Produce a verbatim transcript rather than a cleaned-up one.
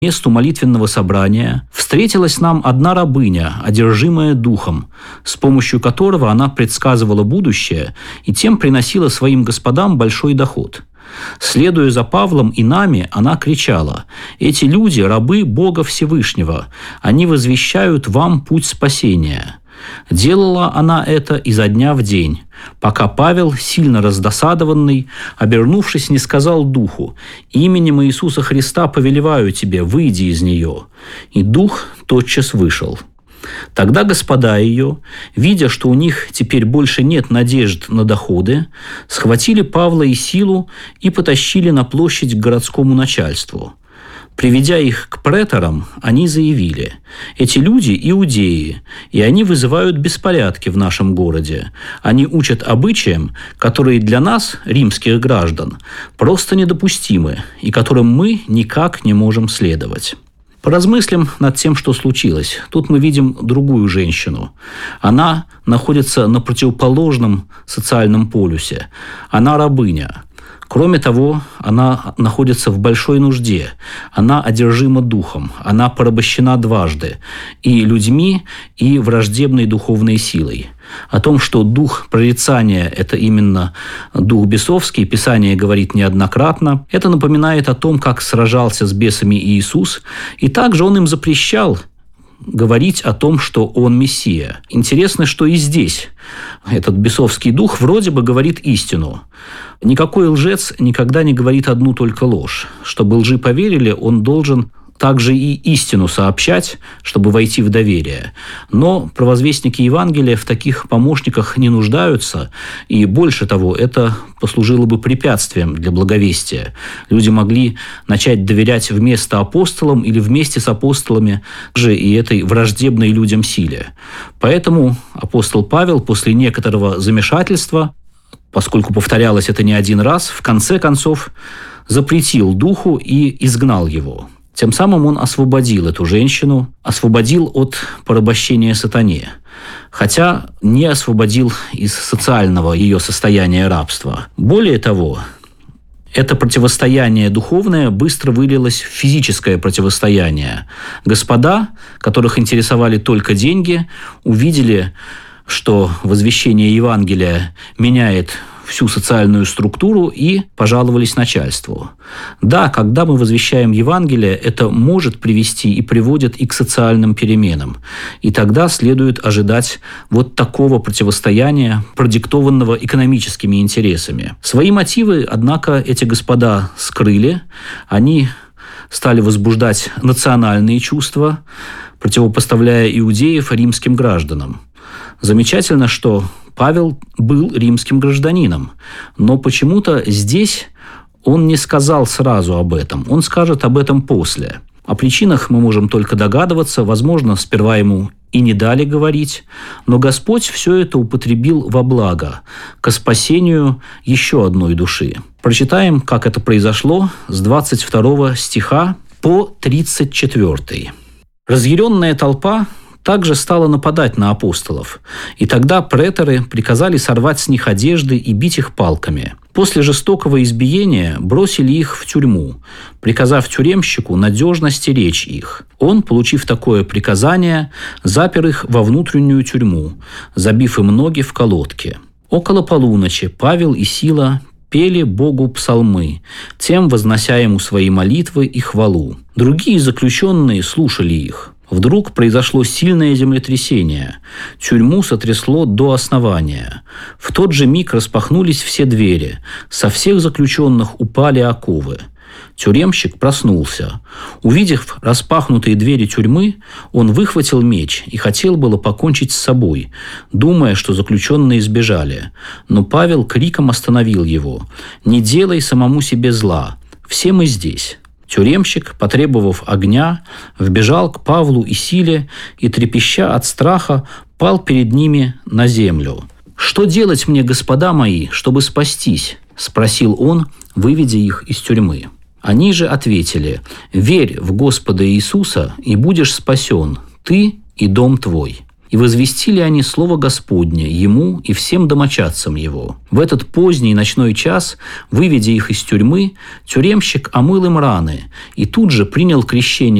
месту молитвенного собрания встретилась нам одна рабыня, одержимая духом, с помощью которого она предсказывала будущее и тем приносила своим господам большой доход. Следуя за Павлом и нами, она кричала: «Эти люди – рабы Бога Всевышнего, они возвещают вам путь спасения». Делала она это изо дня в день, пока Павел, сильно раздосадованный, обернувшись, не сказал духу: «Именем Иисуса Христа повелеваю тебе, выйди из нее». И дух тотчас вышел. Тогда господа ее, видя, что у них теперь больше нет надежд на доходы, схватили Павла и Силу и потащили на площадь к городскому начальству. Приведя их к преторам, они заявили: «Эти люди – иудеи, и они вызывают беспорядки в нашем городе. Они учат обычаям, которые для нас, римских граждан, просто недопустимы и которым мы никак не можем следовать». Поразмыслим над тем, что случилось. Тут мы видим другую женщину. Она находится на противоположном социальном полюсе. Она рабыня. Кроме того, она находится в большой нужде, она одержима духом, она порабощена дважды – и людьми, и враждебной духовной силой. О том, что дух прорицания – это именно дух бесовский, Писание говорит неоднократно. Это напоминает о том, как сражался с бесами Иисус, и также он им запрещал говорить о том, что он Мессия. Интересно, что и здесь этот бесовский дух вроде бы говорит истину. Никакой лжец никогда не говорит одну только ложь. Чтобы лжи поверили, он должен также и истину сообщать, чтобы войти в доверие. Но провозвестники Евангелия в таких помощниках не нуждаются, и больше того, это послужило бы препятствием для благовестия. Люди могли начать доверять вместо апостолам или вместе с апостолами же и этой враждебной людям силе. Поэтому апостол Павел после некоторого замешательства, поскольку повторялось это не один раз, в конце концов запретил духу и изгнал его. Тем самым он освободил эту женщину, освободил от порабощения сатане, хотя не освободил из социального ее состояния рабства. Более того, это противостояние духовное быстро вылилось в физическое противостояние. Господа, которых интересовали только деньги, увидели, что возвещение Евангелия меняет всю социальную структуру, и пожаловались начальству. Да, когда мы возвещаем Евангелие, это может привести и приводит и к социальным переменам. И тогда следует ожидать вот такого противостояния, продиктованного экономическими интересами. Свои мотивы, однако, эти господа скрыли. Они стали возбуждать национальные чувства, противопоставляя иудеев римским гражданам. Замечательно, что Павел был римским гражданином, но почему-то здесь он не сказал сразу об этом, он скажет об этом после. О причинах мы можем только догадываться, возможно, сперва ему и не дали говорить, но Господь все это употребил во благо, ко спасению еще одной души. Прочитаем, как это произошло с двадцать второго стиха по тридцать четвёртый. «Разъяренная толпа также стала нападать на апостолов, и тогда преторы приказали сорвать с них одежды и бить их палками. После жестокого избиения бросили их в тюрьму, приказав тюремщику надежно стеречь их. Он, получив такое приказание, запер их во внутреннюю тюрьму, забив им ноги в колодки. Около полуночи Павел и Сила пели Богу псалмы, тем вознося ему свои молитвы и хвалу. Другие заключенные слушали их. Вдруг произошло сильное землетрясение. Тюрьму сотрясло до основания. В тот же миг распахнулись все двери. Со всех заключенных упали оковы. Тюремщик проснулся. Увидев распахнутые двери тюрьмы, он выхватил меч и хотел было покончить с собой, думая, что заключенные сбежали. Но Павел криком остановил его: «Не делай самому себе зла. Все мы здесь». Тюремщик, потребовав огня, вбежал к Павлу и Силе и, трепеща от страха, пал перед ними на землю. «Что делать мне, господа мои, чтобы спастись?» – спросил он, выведя их из тюрьмы. Они же ответили: «Верь в Господа Иисуса, и будешь спасен, ты и дом твой». И возвестили они слово Господне ему и всем домочадцам его. В этот поздний ночной час, выведя их из тюрьмы, тюремщик омыл им раны и тут же принял крещение